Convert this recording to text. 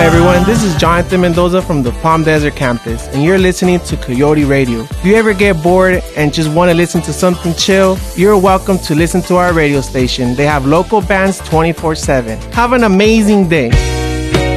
everyone, this is Jonathan Mendoza from the Palm Desert campus, and you're listening to Coyote Radio. Do you ever get bored and just want to listen to something chill? You're welcome to listen to our radio station. They have local bands 24/7. Have an amazing day.